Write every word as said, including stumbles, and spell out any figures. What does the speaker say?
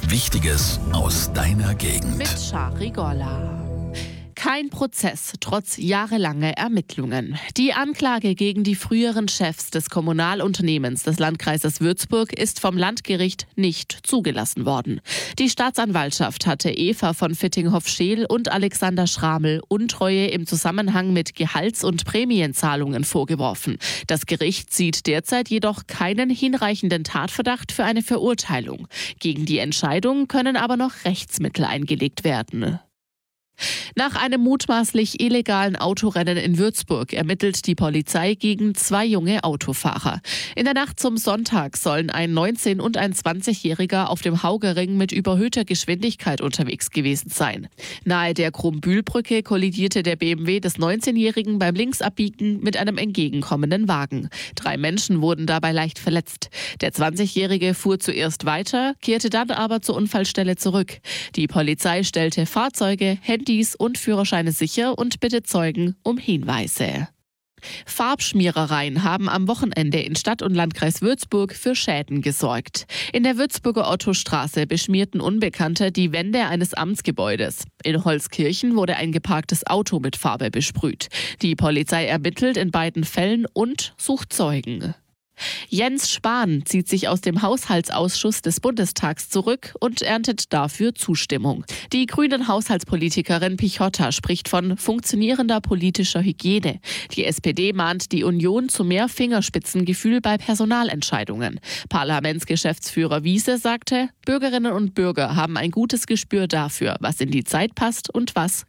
Wichtiges aus deiner Gegend. Mit Shari Golla. Kein Prozess, trotz jahrelanger Ermittlungen. Die Anklage gegen die früheren Chefs des Kommunalunternehmens des Landkreises Würzburg ist vom Landgericht nicht zugelassen worden. Die Staatsanwaltschaft hatte Eva von Fittinghoff-Scheel und Alexander Schramel Untreue im Zusammenhang mit Gehalts- und Prämienzahlungen vorgeworfen. Das Gericht sieht derzeit jedoch keinen hinreichenden Tatverdacht für eine Verurteilung. Gegen die Entscheidung können aber noch Rechtsmittel eingelegt werden. Nach einem mutmaßlich illegalen Autorennen in Würzburg ermittelt die Polizei gegen zwei junge Autofahrer. In der Nacht zum Sonntag sollen ein neunzehn- und ein zwanzigjähriger auf dem Haugerring mit überhöhter Geschwindigkeit unterwegs gewesen sein. Nahe der Krumbühlbrücke kollidierte der B M W des neunzehnjährigen beim Linksabbiegen mit einem entgegenkommenden Wagen. Drei Menschen wurden dabei leicht verletzt. Der zwanzigjährige fuhr zuerst weiter, kehrte dann aber zur Unfallstelle zurück. Die Polizei stellte Fahrzeuge, Handys und Führerscheine sicher und bittet Zeugen um Hinweise. Farbschmierereien haben am Wochenende in Stadt und Landkreis Würzburg für Schäden gesorgt. In der Würzburger Ottostraße beschmierten Unbekannte die Wände eines Amtsgebäudes. In Holzkirchen wurde ein geparktes Auto mit Farbe besprüht. Die Polizei ermittelt in beiden Fällen und sucht Zeugen. Jens Spahn zieht sich aus dem Haushaltsausschuss des Bundestags zurück und erntet dafür Zustimmung. Die grünen Haushaltspolitikerin Pichotta spricht von funktionierender politischer Hygiene. Die S P D mahnt die Union zu mehr Fingerspitzengefühl bei Personalentscheidungen. Parlamentsgeschäftsführer Wiese sagte, Bürgerinnen und Bürger haben ein gutes Gespür dafür, was in die Zeit passt und was